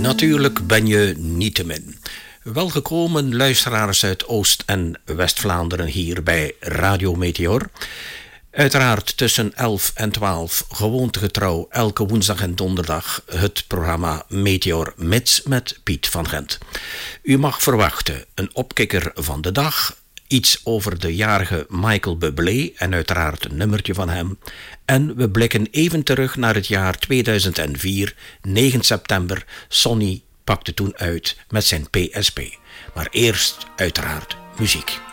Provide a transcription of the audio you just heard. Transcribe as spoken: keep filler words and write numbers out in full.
Natuurlijk ben je niettemin. Welgekomen luisteraars uit Oost- en West-Vlaanderen hier bij Radio Meteor. Uiteraard tussen elf en twaalf, gewoontegetrouw, elke woensdag en donderdag het programma Meteor Mits met Piet van Gent. U mag verwachten een opkikker van de dag, iets over de jarige Michael Bublé en uiteraard een nummertje van hem. En we blikken even terug naar het jaar tweeduizend vier, negen september. Sonny pakte toen uit met zijn P S P. Maar eerst uiteraard muziek.